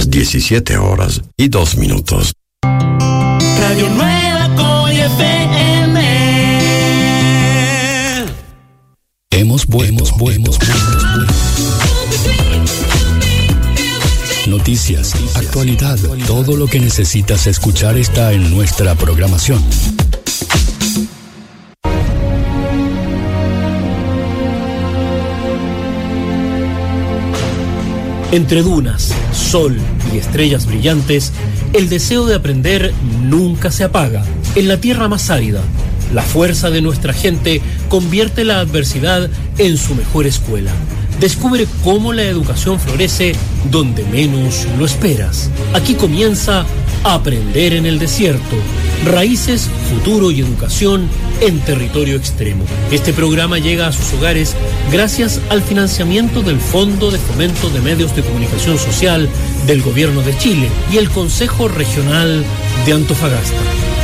las 17:02. Radio Nueva Coy FM. Hemos vuelto. Noticias, actualidad, todo lo que necesitas escuchar está en nuestra programación. Entre dunas, sol y estrellas brillantes, el deseo de aprender nunca se apaga. En la tierra más árida, la fuerza de nuestra gente convierte la adversidad en su mejor escuela. Descubre cómo la educación florece donde menos lo esperas. Aquí comienza Aprender en el Desierto. Raíces, futuro y educación en territorio extremo. Este programa llega a sus hogares gracias al financiamiento del Fondo de Fomento de Medios de Comunicación Social del Gobierno de Chile y el Consejo Regional de Antofagasta.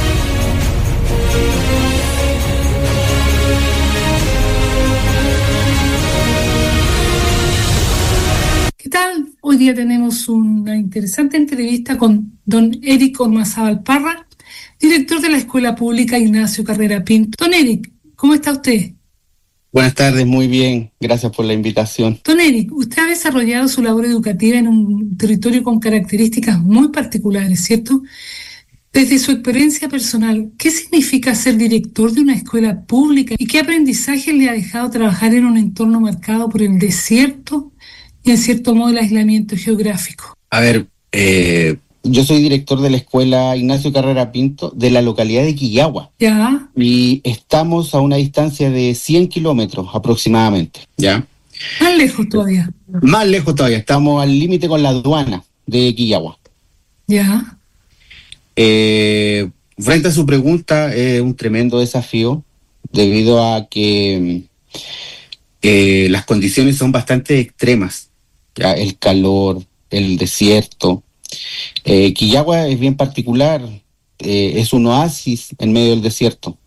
¿Qué tal? Hoy día tenemos una interesante entrevista con don Eric Ormazábal Parra, director de la Escuela Pública Ignacio Carrera Pinto. Don Eric, ¿cómo está usted? Buenas tardes, muy bien. Gracias por la invitación. Don Eric, usted ha desarrollado su labor educativa en un territorio con características muy particulares, ¿cierto? Desde su experiencia personal, ¿qué significa ser director de una escuela pública y qué aprendizaje le ha dejado trabajar en un entorno marcado por el desierto y en cierto modo el aislamiento geográfico? A ver, yo soy director de la Escuela Ignacio Carrera Pinto de la localidad de Quillagua. Ya. Y estamos a una distancia de 100 kilómetros aproximadamente. ¿Ya? Más lejos todavía. Más lejos todavía, estamos al límite con la aduana de Quillagua. Ya. Frente a su pregunta, es un tremendo desafío debido a que las condiciones son bastante extremas. ¿Ya? El calor, el desierto. Quillagua es bien particular, es un oasis en medio del desierto.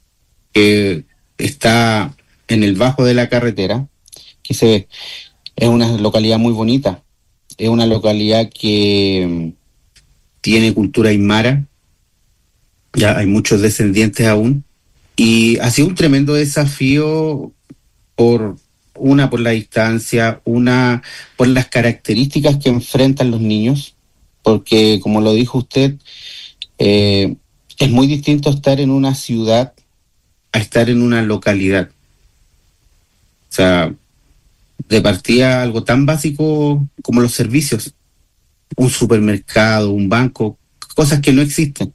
Está en el bajo de la carretera, que se ve. Es una localidad muy bonita, es una localidad que tiene cultura aymara, ya hay muchos descendientes aún, y ha sido un tremendo desafío por la distancia, por las características que enfrentan los niños, porque como lo dijo usted, es muy distinto estar en una ciudad a estar en una localidad. O sea, de partida algo tan básico como los servicios, un supermercado, un banco, cosas que no existen.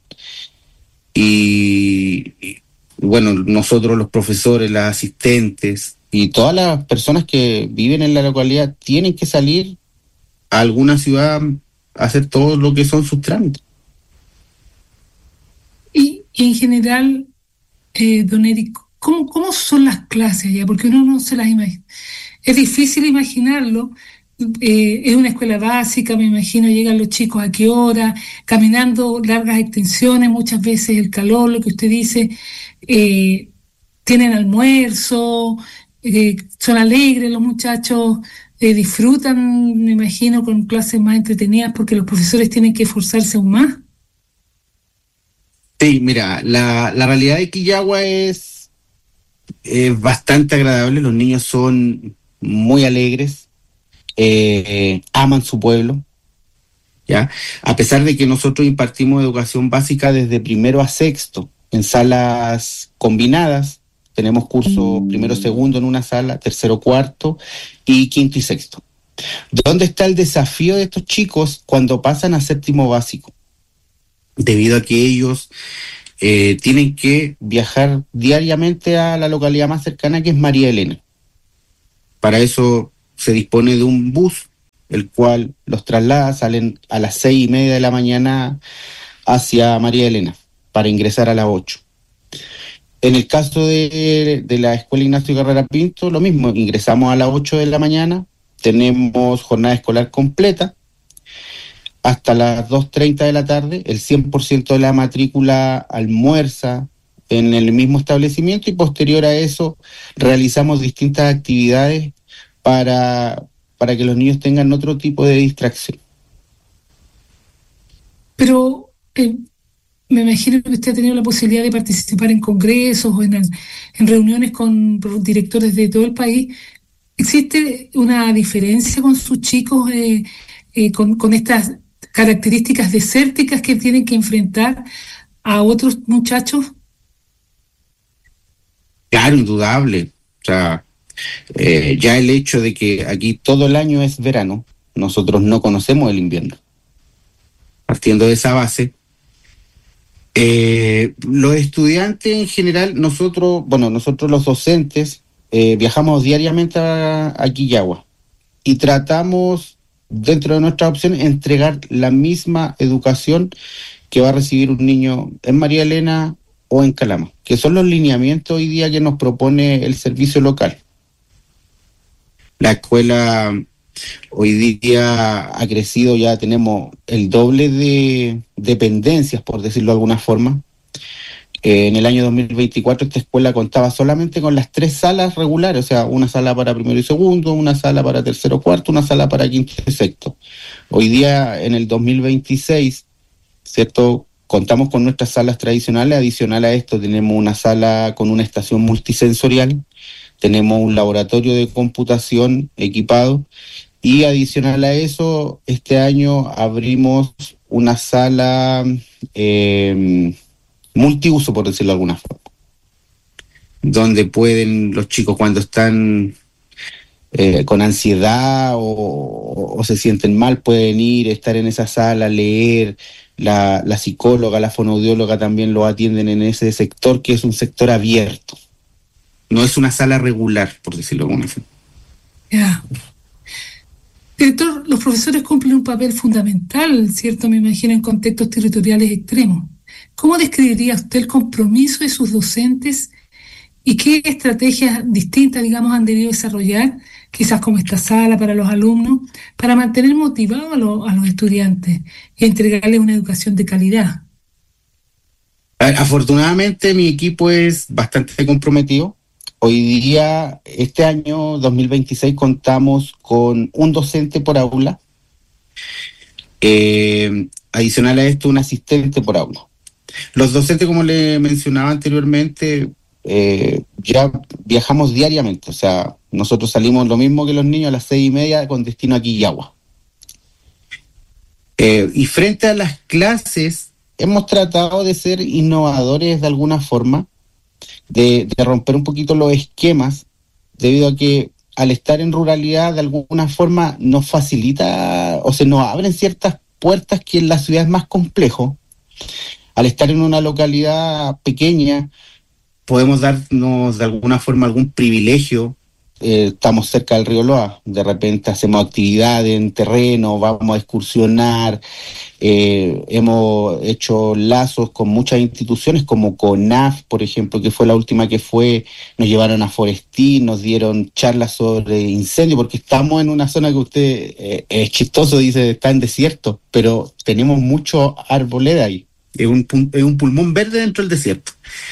Y bueno, nosotros los profesores, las asistentes y todas las personas que viven en la localidad tienen que salir a alguna ciudad a hacer todo lo que son sus trámites. Y en general, don Eric, ¿cómo son las clases allá? Porque uno no se las imagina. Es difícil imaginarlo. Es una escuela básica, me imagino, llegan los chicos a qué hora, caminando largas extensiones, muchas veces el calor, lo que usted dice, tienen almuerzo, son alegres los muchachos, disfrutan, me imagino, con clases más entretenidas porque los profesores tienen que esforzarse aún más. Sí, mira, la realidad de Quillagua es bastante agradable, los niños son muy alegres. Aman su pueblo, ¿ya? A pesar de que nosotros impartimos educación básica desde primero a sexto en salas combinadas, tenemos curso primero, segundo en una sala, tercero, cuarto y quinto y sexto. ¿Dónde está el desafío de estos chicos cuando pasan a séptimo básico? Debido a que ellos tienen que viajar diariamente a la localidad más cercana, que es María Elena. Para eso se dispone de un bus, el cual los traslada, salen a las 6:30 de la mañana hacia María Elena, para ingresar a las 8. En el caso de la Escuela Ignacio Carrera Pinto, lo mismo, ingresamos a las 8 de la mañana, tenemos jornada escolar completa, hasta las 2:30 de la tarde, el 100% de la matrícula almuerza en el mismo establecimiento y posterior a eso realizamos distintas actividades para que los niños tengan otro tipo de distracción. Pero me imagino que usted ha tenido la posibilidad de participar en congresos o en reuniones con directores de todo el país. ¿Existe una diferencia con sus chicos con estas características desérticas que tienen que enfrentar a otros muchachos? Claro, indudable. O sea, ya el hecho de que aquí todo el año es verano, nosotros no conocemos el invierno. Partiendo de esa base, los estudiantes en general, nosotros los docentes, viajamos diariamente a Quillagua y tratamos, dentro de nuestras opciones, entregar la misma educación que va a recibir un niño en María Elena o en Calama, que son los lineamientos hoy día que nos propone el servicio local. La escuela hoy día ha crecido, ya tenemos el doble de dependencias, por decirlo de alguna forma. En el año 2024 esta escuela contaba solamente con las 3 salas regulares, o sea, una sala para primero y segundo, una sala para tercero, cuarto, una sala para quinto y sexto. Hoy día, en el 2026, ¿cierto?, contamos con nuestras salas tradicionales. Adicional a esto tenemos una sala con una estación multisensorial, tenemos un laboratorio de computación equipado y adicional a eso, este año abrimos una sala multiuso, por decirlo de alguna forma, donde pueden los chicos, cuando están con ansiedad o se sienten mal, pueden ir, estar en esa sala, leer. La psicóloga, la fonoaudióloga también lo atienden en ese sector, que es un sector abierto. No es una sala regular, por decirlo de alguna forma. Ya. Director, los profesores cumplen un papel fundamental, ¿cierto? Me imagino, en contextos territoriales extremos. ¿Cómo describiría usted el compromiso de sus docentes y qué estrategias distintas, digamos, han debido desarrollar, quizás como esta sala para los alumnos, para mantener motivados a los estudiantes y entregarles una educación de calidad? Afortunadamente mi equipo es bastante comprometido. Hoy día, este año 2026, contamos con un docente por aula. Adicional a esto, un asistente por aula. Los docentes, como le mencionaba anteriormente, ya viajamos diariamente. O sea, nosotros salimos lo mismo que los niños a las 6:30 con destino a Quillagua. Y frente a las clases, hemos tratado de ser innovadores de alguna forma, de romper un poquito los esquemas, debido a que al estar en ruralidad de alguna forma nos facilita o se nos abren ciertas puertas que en la ciudad es más complejo. Al estar en una localidad pequeña podemos darnos de alguna forma algún privilegio. Estamos cerca del río Loa, de repente hacemos actividades en terreno, vamos a excursionar, hemos hecho lazos con muchas instituciones como CONAF, por ejemplo, que fue la última que fue, nos llevaron a Forestí, nos dieron charlas sobre incendio, porque estamos en una zona que usted, es chistoso, dice, está en desierto, pero tenemos mucho arboleda ahí, es un pulmón verde dentro del desierto.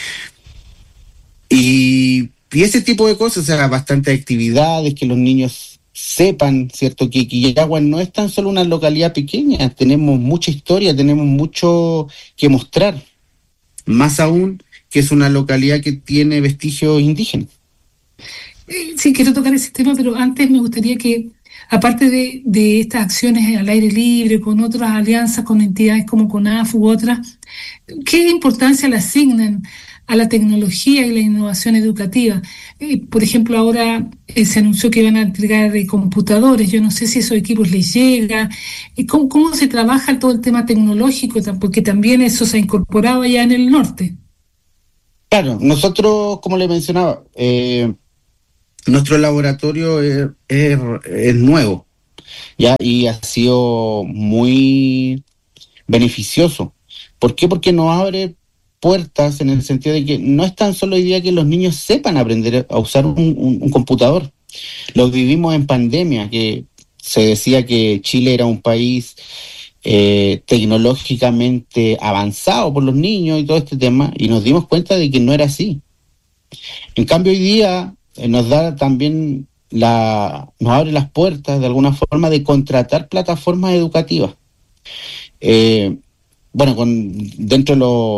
Y ese tipo de cosas, o sea, bastantes actividades, que los niños sepan, ¿cierto?, que Quillagua no es tan solo una localidad pequeña, tenemos mucha historia, tenemos mucho que mostrar, más aún que es una localidad que tiene vestigios indígenas. Sí, quiero tocar ese tema, pero antes me gustaría que, aparte de estas acciones al aire libre, con otras alianzas con entidades como CONAF u otras, ¿qué importancia le asignan a la tecnología y la innovación educativa? Por ejemplo, ahora se anunció que van a entregar computadores. Yo no sé si esos equipos les llega. ¿Cómo se trabaja todo el tema tecnológico? Porque también eso se ha incorporado allá en el norte. Claro, nosotros, como le mencionaba, nuestro laboratorio es nuevo, ¿ya? Y ha sido muy beneficioso. ¿Por qué? Porque nos abre puertas en el sentido de que no es tan solo hoy día que los niños sepan aprender a usar un computador. Lo vivimos en pandemia, que se decía que Chile era un país tecnológicamente avanzado por los niños y todo este tema, y nos dimos cuenta de que no era así. En cambio, hoy día nos da también nos abre las puertas de alguna forma de contratar plataformas educativas. bueno, dentro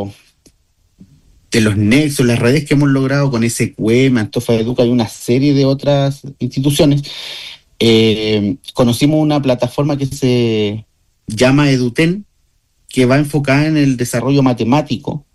de los nexos, las redes que hemos logrado con SQM, Antofa Educa y una serie de otras instituciones, conocimos una plataforma que se llama Eduten, que va enfocada en el desarrollo matemático.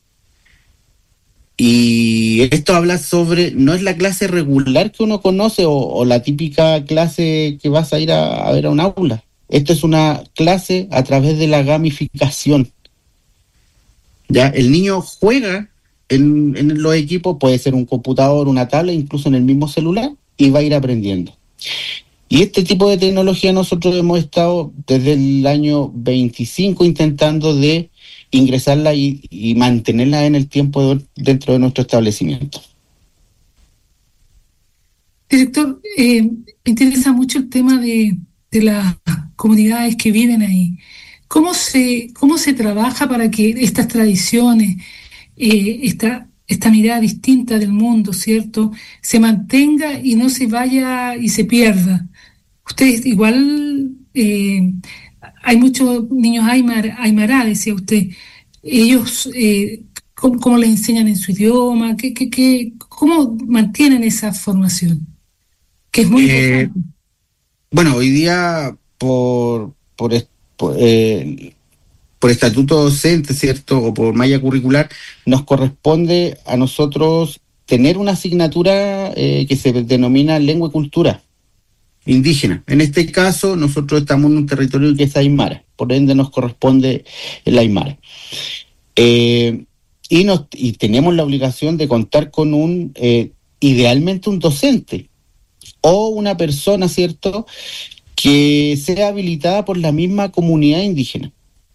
Y esto habla sobre, no es la clase regular que uno conoce o la típica clase que vas a ir a ver a un aula. Esto es una clase a través de la gamificación. Ya, el niño juega en los equipos, puede ser un computador, una tablet, incluso en el mismo celular, y va a ir aprendiendo. Y este tipo de tecnología nosotros hemos estado desde el año 25 intentando de ingresarla y mantenerla en el tiempo dentro de nuestro establecimiento. Director, me interesa mucho el tema de las comunidades que viven ahí. ¿Cómo se trabaja para que estas tradiciones, esta mirada distinta del mundo, ¿cierto?, se mantenga y no se vaya y se pierda? Ustedes igual, hay muchos niños aymara, decía usted. Ellos, ¿cómo les enseñan en su idioma? ¿Cómo mantienen esa formación? Que es muy importante. Bueno, hoy día por estatuto docente, ¿cierto?, o por malla curricular, nos corresponde a nosotros tener una asignatura que se denomina lengua y cultura indígena. En este caso, nosotros estamos en un territorio que es aymara, por ende nos corresponde el aymara. Y tenemos la obligación de contar con idealmente un docente o una persona, ¿cierto?, que sea habilitada por la misma comunidad indígena.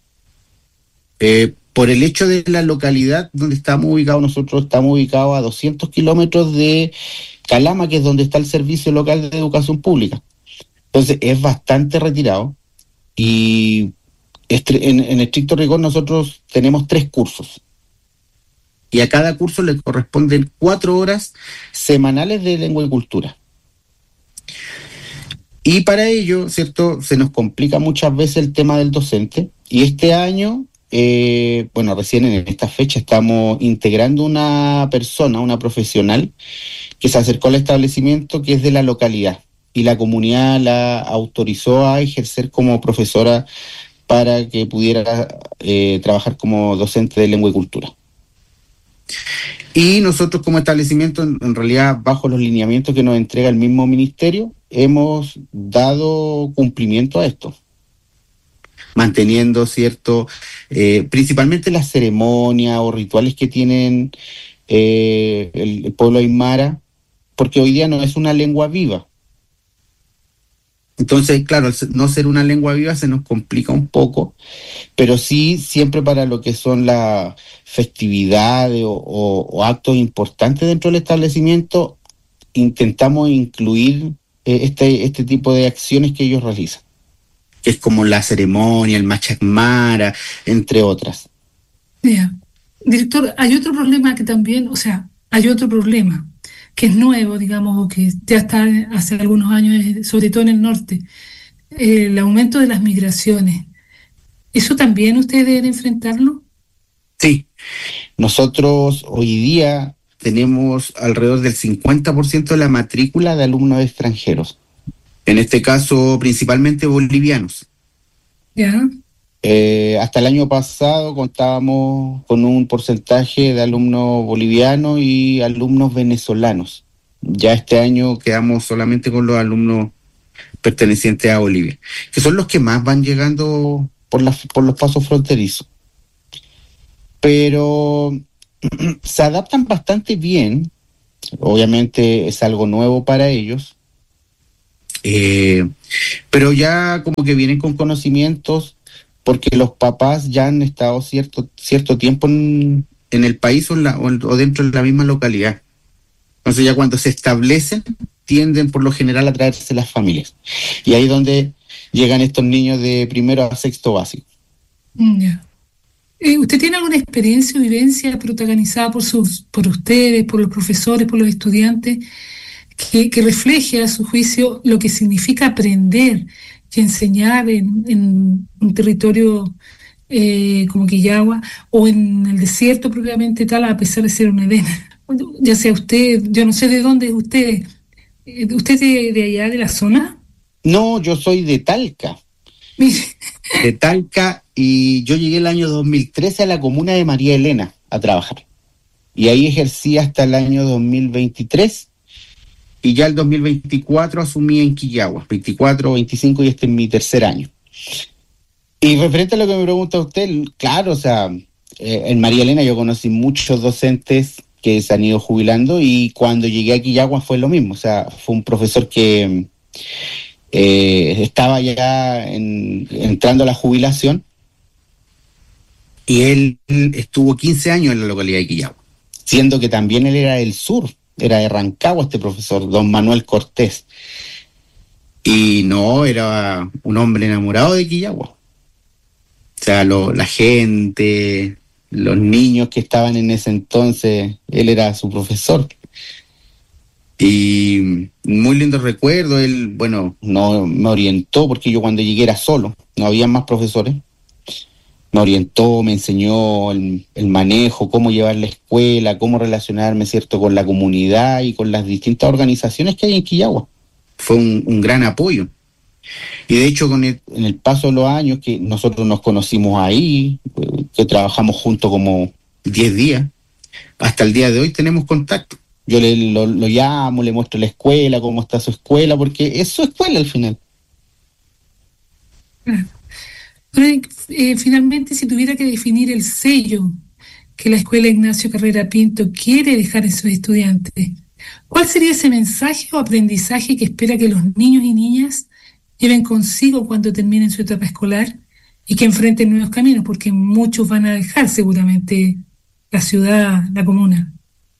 Por el hecho de la localidad donde estamos ubicados, nosotros estamos ubicados a 200 kilómetros de Calama, que es donde está el Servicio Local de Educación Pública. Entonces es bastante retirado y en estricto rigor nosotros tenemos 3 cursos. Y a cada curso le corresponden 4 horas semanales de lengua y cultura. Y para ello, ¿cierto?, se nos complica muchas veces el tema del docente. Y este año, recién en esta fecha estamos integrando una persona, una profesional, que se acercó al establecimiento, que es de la localidad. Y la comunidad la autorizó a ejercer como profesora para que pudiera trabajar como docente de lengua y cultura. Y nosotros como establecimiento, en realidad, bajo los lineamientos que nos entrega el mismo ministerio, hemos dado cumplimiento a esto, manteniendo, ¿cierto?, principalmente las ceremonias o rituales que tienen el pueblo aymara, porque hoy día no es una lengua viva. Entonces, claro, al no ser una lengua viva se nos complica un poco, pero sí siempre para lo que son las festividades o actos importantes dentro del establecimiento, intentamos incluir este tipo de acciones que ellos realizan, que es como la ceremonia, el machacmara, entre otras. Yeah. Director, hay otro problema que es nuevo, digamos, o que ya está hace algunos años, sobre todo en el norte, el aumento de las migraciones. ¿Eso también ustedes deben enfrentarlo? Sí, nosotros hoy día tenemos alrededor del 50% de la matrícula de alumnos extranjeros, en este caso principalmente bolivianos. Ya. Hasta el año pasado contábamos con un porcentaje de alumnos bolivianos y alumnos venezolanos. Ya este año quedamos solamente con los alumnos pertenecientes a Bolivia, que son los que más van llegando por los pasos fronterizos. Pero se adaptan bastante bien, obviamente es algo nuevo para ellos, pero ya como que vienen con conocimientos, porque los papás ya han estado cierto tiempo en el país o dentro de la misma localidad. Entonces ya cuando se establecen, tienden por lo general a traerse las familias. Y ahí es donde llegan estos niños de primero a sexto básico. Yeah. ¿Usted tiene alguna experiencia o vivencia protagonizada por ustedes, por los profesores, por los estudiantes, que refleje a su juicio lo que significa aprender y enseñar en un territorio como Quillagua, o en el desierto propiamente tal, a pesar de ser un Edén. Ya sea usted, yo no sé de dónde es usted. ¿Usted de allá, de la zona? No, yo soy de Talca. Mire, De Talca, y yo llegué el año 2013 a la comuna de María Elena a trabajar. Y ahí ejercí hasta el año 2023, y ya el 2024 asumí en Quillagua, 24, 25, y este es mi tercer año. Y referente a lo que me pregunta usted, claro, o sea, en María Elena yo conocí muchos docentes que se han ido jubilando, y cuando llegué a Quillagua fue lo mismo, o sea, fue un profesor que estaba ya entrando a la jubilación, y él estuvo 15 años en la localidad de Quillagua, siendo que también él era del sur, era de Rancagua este profesor, don Manuel Cortés, y no, era un hombre enamorado de Quillagua. O sea, la gente, los niños que estaban en ese entonces, él era su profesor. Y muy lindo recuerdo, él, bueno, no me orientó, porque yo cuando llegué era solo, no había más profesores. Me orientó, me enseñó el manejo, cómo llevar la escuela, cómo relacionarme, ¿cierto?, con la comunidad y con las distintas organizaciones que hay en Quillagua. Fue un gran apoyo. Y de hecho, en el paso de los años que nosotros nos conocimos ahí, que trabajamos juntos como 10 días, hasta el día de hoy tenemos contacto. Yo lo llamo, le muestro la escuela, cómo está su escuela, porque es su escuela al final. bueno, finalmente, si tuviera que definir el sello que la Escuela Ignacio Carrera Pinto quiere dejar en sus estudiantes, ¿cuál sería ese mensaje o aprendizaje que espera que los niños y niñas lleven consigo cuando terminen su etapa escolar y que enfrenten nuevos caminos? Porque muchos van a dejar seguramente la ciudad, la comuna.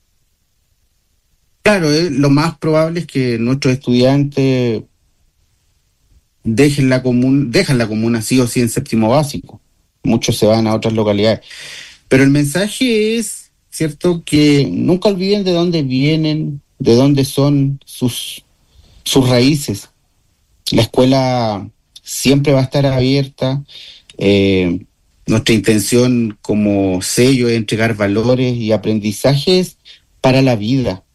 Claro, lo más probable es que nuestros estudiantes dejan la comuna sí o sí en séptimo básico. Muchos se van a otras localidades. Pero el mensaje es, ¿cierto?, que nunca olviden de dónde vienen, de dónde son sus raíces. La escuela siempre va a estar abierta. Nuestra intención como sello es entregar valores y aprendizajes para la vida.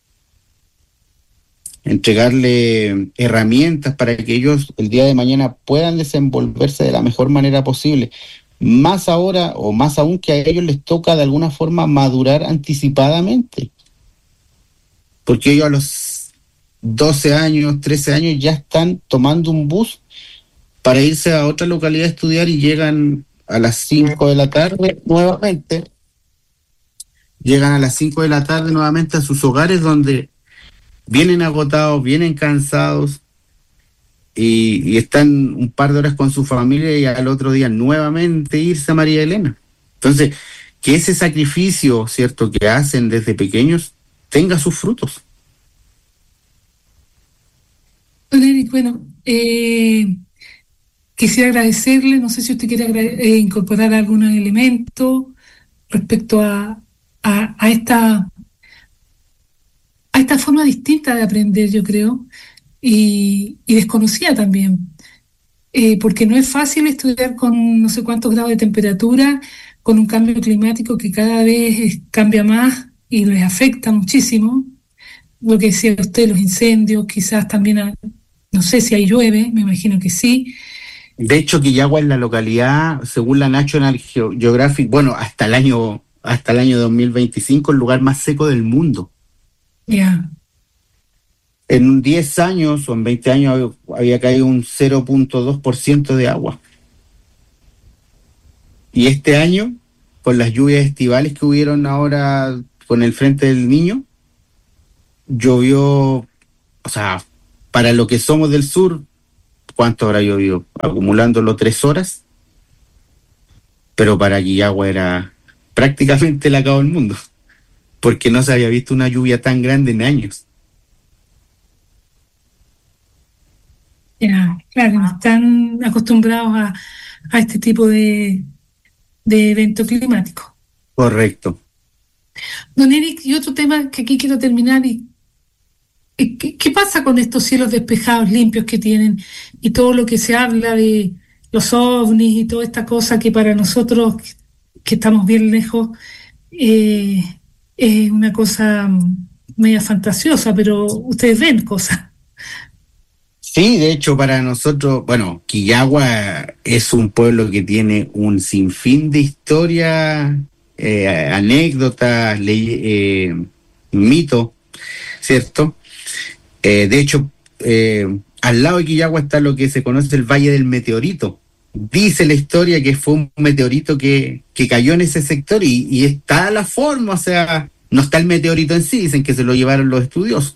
Entregarle herramientas para que ellos el día de mañana puedan desenvolverse de la mejor manera posible. Más ahora, o más aún, que a ellos les toca de alguna forma madurar anticipadamente. Porque ellos a los 12 años, 13 años ya están tomando un bus para irse a otra localidad a estudiar, y llegan a las 5 de la tarde nuevamente. Llegan a las 5 de la tarde nuevamente a sus hogares, donde vienen agotados, vienen cansados, y están un par de horas con su familia, y al otro día nuevamente irse a María Elena. Entonces, que ese sacrificio, ¿cierto?, que hacen desde pequeños tenga sus frutos. Don Eric, bueno, quisiera agradecerle, no sé si usted quiere incorporar algún elemento respecto a esta forma distinta de aprender, yo creo, y desconocida también, porque no es fácil estudiar con no sé cuántos grados de temperatura, con un cambio climático que cada vez cambia más y les afecta muchísimo. Lo que decía usted, los incendios, quizás también, no sé si ahí llueve, me imagino que sí. De hecho, Quillagua es la localidad, según la National Geographic, bueno, hasta el año 2025, el lugar más seco del mundo. Ya. En 10 años o en 20 años había caído un 0.2% de agua. Y este año, con las lluvias estivales que hubieron ahora con el Frente del Niño, llovió, o sea, para lo que somos del sur, ¿cuánto habrá llovido? Acumulándolo 3 horas. Pero para Quillagua era prácticamente el acabo del mundo, porque no se había visto una lluvia tan grande en años. Ya, claro, están acostumbrados a este tipo de evento climático. Correcto. Don Eric, y otro tema que aquí quiero terminar, ¿qué pasa con estos cielos despejados, limpios que tienen, y todo lo que se habla de los ovnis y toda esta cosa que para nosotros, que estamos bien lejos, es una cosa media fantasiosa, pero ustedes ven cosas. Sí, de hecho, para nosotros, bueno, Quillagua es un pueblo que tiene un sinfín de historias, anécdotas, mitos, ¿cierto? De hecho, al lado de Quillagua está lo que se conoce el Valle del Meteorito. Dice la historia que fue un meteorito que cayó en ese sector y está la forma, o sea, no está el meteorito en sí, dicen que se lo llevaron los estudiosos.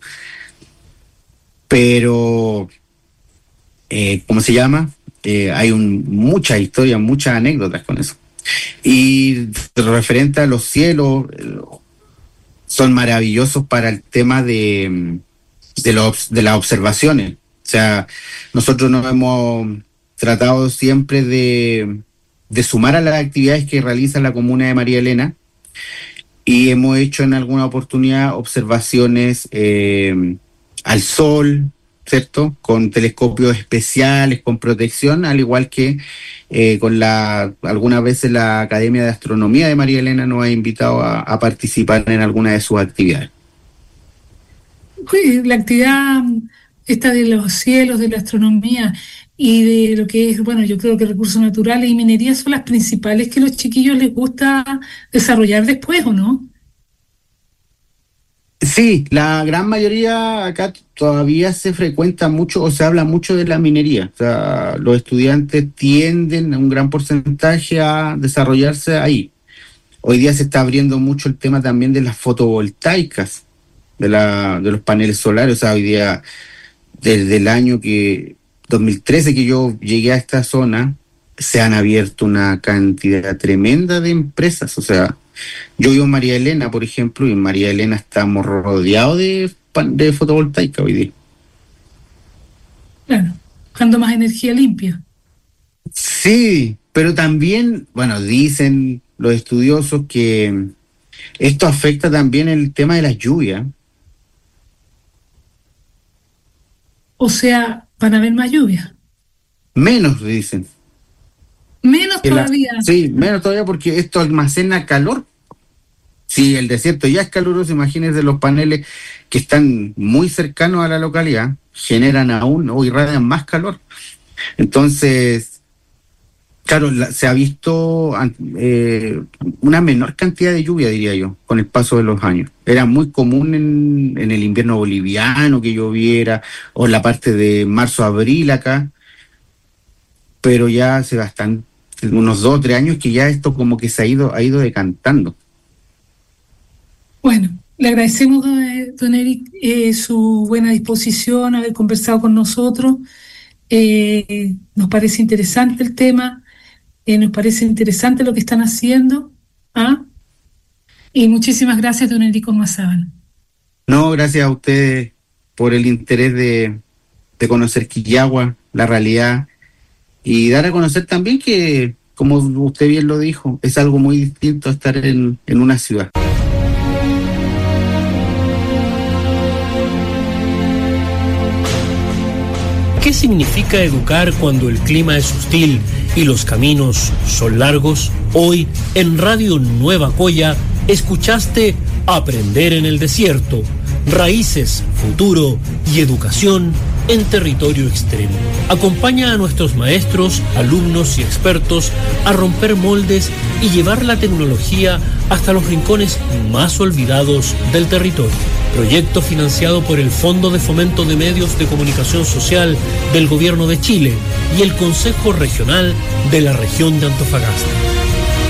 Pero, ¿cómo se llama? Hay muchas historias, muchas anécdotas con eso. Y referente a los cielos, son maravillosos para el tema de las observaciones. O sea, nosotros nos hemos tratado siempre de sumar a las actividades que realiza la comuna de María Elena, y hemos hecho en alguna oportunidad observaciones al sol, ¿cierto? Con telescopios especiales, con protección, al igual que algunas veces la Academia de Astronomía de María Elena nos ha invitado a participar en alguna de sus actividades. La actividad esta de los cielos, de la astronomía y de lo que es, bueno, yo creo que recursos naturales y minería son las principales que a los chiquillos les gusta desarrollar después, ¿o no? Sí, la gran mayoría acá todavía se frecuenta mucho o se habla mucho de la minería. O sea, los estudiantes tienden un gran porcentaje a desarrollarse ahí. Hoy día se está abriendo mucho el tema también de las fotovoltaicas, de los paneles solares. O sea, hoy día, desde el año 2013 que yo llegué a esta zona, se han abierto una cantidad tremenda de empresas. O sea, yo vivo en María Elena, por ejemplo, y en María Elena estamos rodeados de fotovoltaica hoy día. Claro, buscando más energía limpia. Sí, pero también, bueno, dicen los estudiosos que esto afecta también el tema de las lluvias. O sea, van a haber más lluvia. Menos, dicen. Menos todavía. Sí, menos todavía porque esto almacena calor. Si el desierto ya es caluroso, imagínense los paneles que están muy cercanos a la localidad, generan aún o irradian más calor. Entonces, claro, se ha visto una menor cantidad de lluvia, diría yo, con el paso de los años. Era muy común en el invierno boliviano que lloviera, o en la parte de marzo-abril acá, pero ya hace unos 2 o 3 años que ya esto como que se ha ido decantando. Bueno, le agradecemos, don Eric, su buena disposición, haber conversado con nosotros. Nos parece interesante el tema, nos parece interesante lo que están haciendo. Y muchísimas gracias, don Eric Ormazábal. No, gracias a ustedes por el interés de conocer Quillagua, la realidad, y dar a conocer también que, como usted bien lo dijo, es algo muy distinto a estar en una ciudad. ¿Qué significa educar cuando el clima es hostil y los caminos son largos? Hoy, en Radio Nueva Coya, escuchaste Aprender en el Desierto, Raíces, Futuro y Educación en Territorio Extremo. Acompaña a nuestros maestros, alumnos y expertos a romper moldes y llevar la tecnología hasta los rincones más olvidados del territorio. Proyecto financiado por el Fondo de Fomento de Medios de Comunicación Social del Gobierno de Chile y el Consejo Regional de la Región de Antofagasta.